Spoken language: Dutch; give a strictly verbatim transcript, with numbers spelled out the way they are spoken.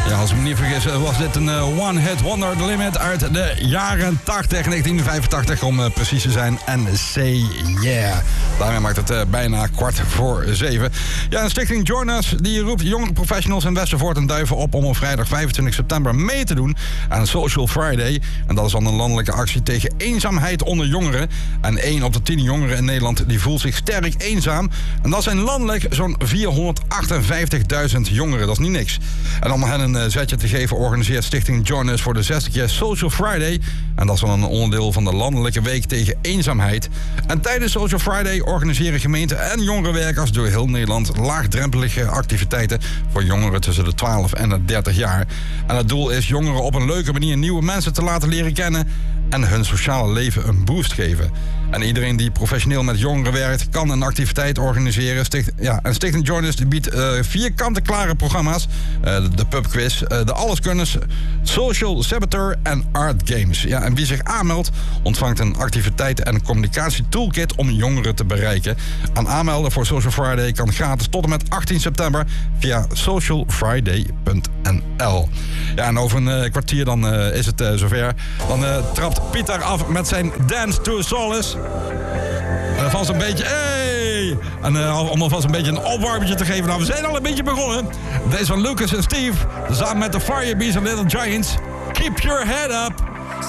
Ja, als ik me niet vergis was dit een uh, One Hit Wonder The Limit uit de jaren tachtig, negentien vijfentachtig om uh, precies te zijn. En say yeah. Daarmee maakt het uh, bijna kwart voor zeven. Ja, een stichting Join Us die roept jongere professionals in Westervoort en Duiven op om op vrijdag vijfentwintig september mee te doen aan Social Friday. En dat is dan een landelijke actie tegen eenzaamheid onder jongeren. En één op de tien jongeren in Nederland die voelt zich sterk eenzaam. En dat zijn landelijk zo'n vierhonderdachtenvijftigduizend jongeren. Dat is niet niks. En om hen een uh, zetje te geven organiseert stichting Join Us voor de zesde keer Social Friday. En dat is dan een onderdeel van de landelijke week tegen eenzaamheid. En tijdens Social Friday organiseren gemeenten en jongerenwerkers door heel Nederland laagdrempelige activiteiten voor jongeren tussen de twaalf en de dertig jaar. En het doel is jongeren op een leuke manier nieuwe mensen te laten leren kennen en hun sociale leven een boost geven. En iedereen die professioneel met jongeren werkt, kan een activiteit organiseren. Sticht, ja, en Stichting Join Us biedt uh, vier kant-en-klare programma's. Uh, de pubquiz, uh, de alleskunners, Social Saboteur en Art Games. Ja, en wie zich aanmeldt, ontvangt een activiteiten- en communicatietoolkit om jongeren te bereiken. Aan aanmelden voor Social Friday kan gratis tot en met achttien september via social friday punt n l. Ja, en over een uh, kwartier dan uh, is het uh, zover. Dan uh, trapt Pieter af met zijn Dance to Solace. En alvast een beetje, hey! En uh, om alvast een beetje een opwarmetje te geven. Nou, we zijn al een beetje begonnen. Deze van Lucas en Steve, samen met de Firebeats en Little Giants. Keep your head up!